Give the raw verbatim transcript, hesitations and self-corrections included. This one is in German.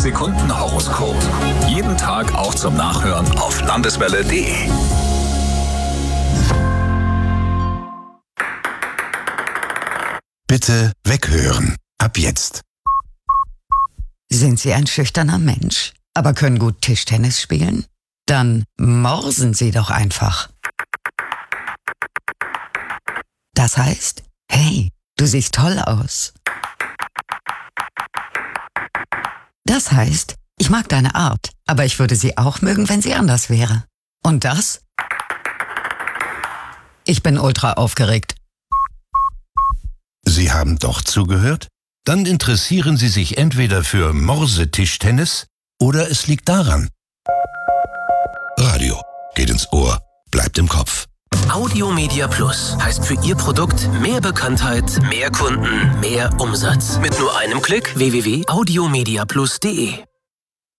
Sekunden-Horoskop. Jeden Tag auch zum Nachhören auf landeswelle punkt de. Bitte weghören. Ab jetzt. Sind Sie ein schüchterner Mensch, aber können gut Tischtennis spielen? Dann morsen Sie doch einfach. Das heißt, hey, du siehst toll aus. Das heißt, ich mag deine Art, aber ich würde sie auch mögen, wenn sie anders wäre. Und das? Ich bin ultra aufgeregt. Sie haben doch zugehört? Dann interessieren Sie sich entweder für Morsetischtennis oder es liegt daran. Radio geht ins Ohr, bleibt im Kopf. Audiomedia Plus heißt für Ihr Produkt mehr Bekanntheit, mehr Kunden, mehr Umsatz. Mit nur einem Klick w w w punkt audiomedia plus punkt de.